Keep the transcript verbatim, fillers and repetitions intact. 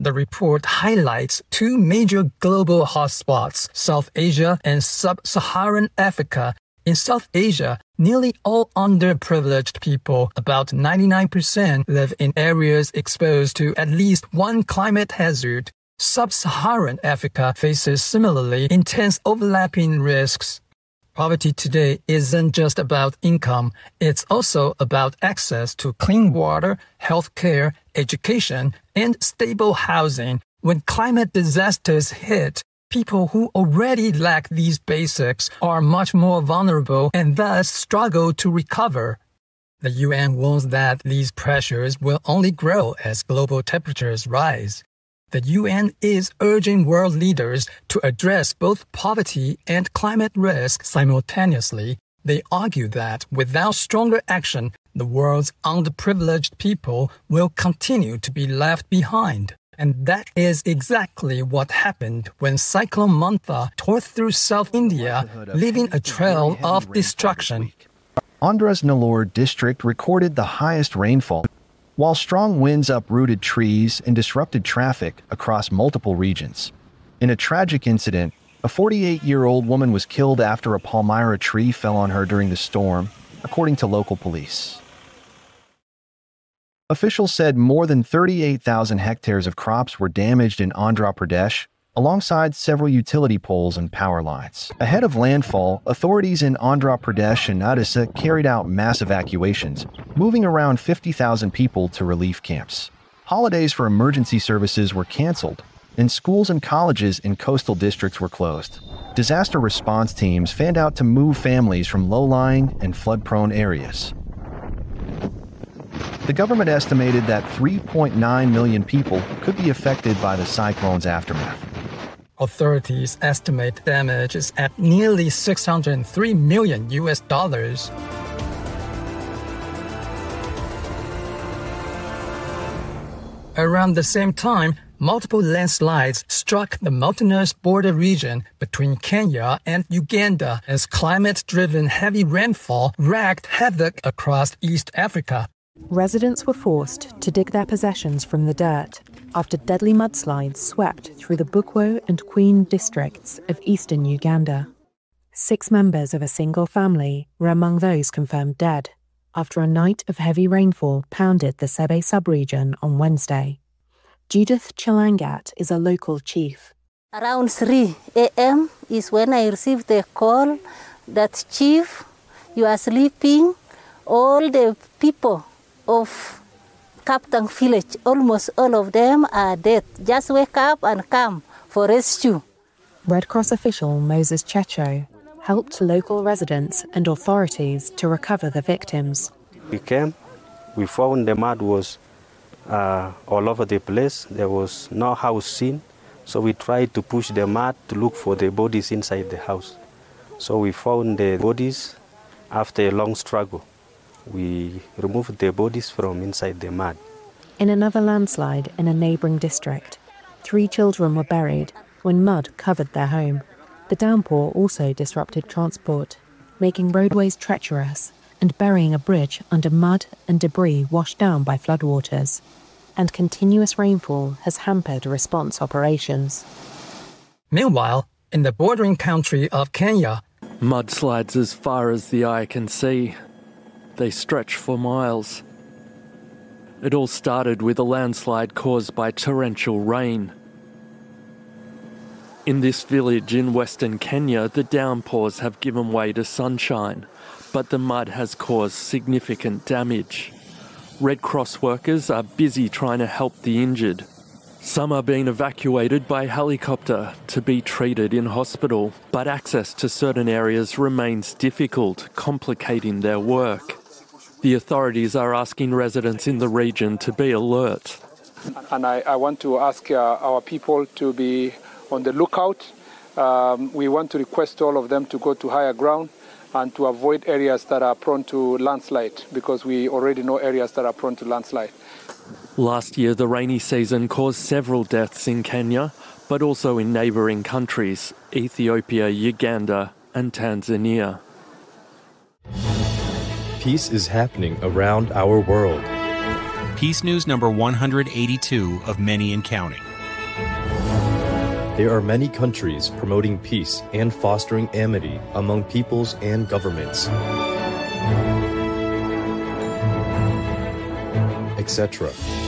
The report highlights two major global hotspots, South Asia and Sub-Saharan Africa. In South Asia, nearly all underprivileged people, about ninety-nine percent, live in areas exposed to at least one climate hazard. Sub-Saharan Africa faces similarly intense overlapping risks. Poverty today isn't just about income, it's also about access to clean water, health care, education, and stable housing. When climate disasters hit, people who already lack these basics are much more vulnerable and thus struggle to recover. The U N warns that these pressures will only grow as global temperatures rise. The U N is urging world leaders to address both poverty and climate risk simultaneously. They argue that without stronger action, the world's underprivileged people will continue to be left behind. And that is exactly what happened when Cyclone Mantha tore through South India, leaving a trail of destruction. Andhra's Nellore district recorded the highest rainfall, while strong winds uprooted trees and disrupted traffic across multiple regions. In a tragic incident, a forty-eight-year-old woman was killed after a palmyra tree fell on her during the storm, according to local police. Officials said more than thirty-eight thousand hectares of crops were damaged in Andhra Pradesh, alongside several utility poles and power lines. Ahead of landfall, authorities in Andhra Pradesh and Odisha carried out mass evacuations, moving around fifty thousand people to relief camps. Holidays for emergency services were canceled, and schools and colleges in coastal districts were closed. Disaster response teams fanned out to move families from low-lying and flood-prone areas. The government estimated that three point nine million people could be affected by the cyclone's aftermath. Authorities estimate damage is at nearly six hundred three million U S dollars. Around the same time, multiple landslides struck the mountainous border region between Kenya and Uganda as climate-driven heavy rainfall wreaked havoc across East Africa. Residents were forced to dig their possessions from the dirt after deadly mudslides swept through the Bukwo and Queen districts of eastern Uganda. Six members of a single family were among those confirmed dead after a night of heavy rainfall pounded the Sebe sub-region on Wednesday. Judith Chelangat is a local chief. Around three a.m. is when I received the call that, Chief, you are sleeping. All the people of Kaptang village, almost all of them are dead. Just wake up and come for rescue. Red Cross official Moses Checho helped local residents and authorities to recover the victims. We came, we found the mud was uh, all over the place. There was no house seen, so we tried to push the mud to look for the bodies inside the house. So we found the bodies after a long struggle. We removed the bodies from inside the mud. In another landslide in a neighbouring district, three children were buried when mud covered their home. The downpour also disrupted transport, making roadways treacherous and burying a bridge under mud and debris washed down by floodwaters. And continuous rainfall has hampered response operations. Meanwhile, in the bordering country of Kenya, mudslides as far as the eye can see. They stretch for miles. It all started with a landslide caused by torrential rain. In this village in western Kenya, the downpours have given way to sunshine, but the mud has caused significant damage. Red Cross workers are busy trying to help the injured. Some are being evacuated by helicopter to be treated in hospital, but access to certain areas remains difficult, complicating their work. The authorities are asking residents in the region to be alert. And I, I want to ask uh, our people to be on the lookout. Um, we want to request all of them to go to higher ground and to avoid areas that are prone to landslide, because we already know areas that are prone to landslide. Last year, the rainy season caused several deaths in Kenya, but also in neighbouring countries, Ethiopia, Uganda and Tanzania. Peace is happening around our world. Peace News number one hundred eighty-two of many and counting. There are many countries promoting peace and fostering amity among peoples and governments, et cetera.